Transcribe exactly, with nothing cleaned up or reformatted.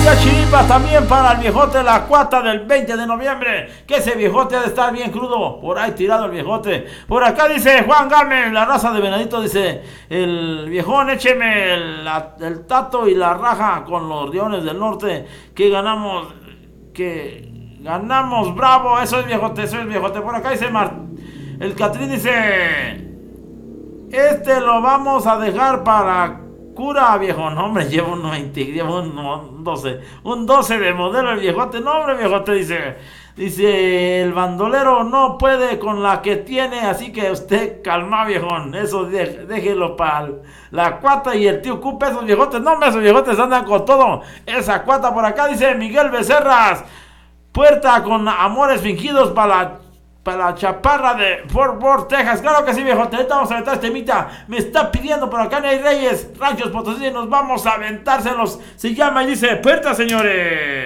días, chiripa, también para el viejote, la cuata del veinte de noviembre. Que ese viejote ha de estar bien crudo. Por ahí tirado el viejote. Por acá dice Juan Gámez, la raza de Venadito, dice: el viejón, écheme el, la, el tato y la raja con los Leones del Norte. Que ganamos, que ganamos, bravo. Eso es viejote, eso es viejote. Por acá dice Mar, el Catrín dice: este lo vamos a dejar para cura, viejo. No, hombre, llevo un veinte, llevo un, un doce. Un doce de modelo el viejote. No, hombre, viejote, dice. Dice, el bandolero no puede con la que tiene, así que usted calma, viejón. Eso de, déjelo para la cuata y el tío Cupe, esos viejotes. No, hombre, esos viejotes andan con todo. Esa cuata por acá, dice Miguel Becerras. Puerta con amores fingidos para la... para la chaparra de Fort Worth, Texas. Claro que sí, viejote. Ahorita vamos a aventar este temita. Me está pidiendo por acá Ney Reyes, Ranchos Potosí. Nos vamos a aventárselos. Se llama y dice: puerta, señores.